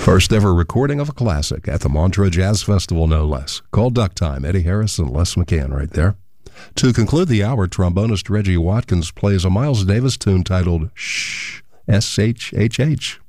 First ever recording of a classic at the Montreux Jazz Festival, no less. Called Duck Time, Eddie Harris and Les McCann right there. To conclude the hour, trombonist Reggie Watkins plays a Miles Davis tune titled Shh, S-H-H-H.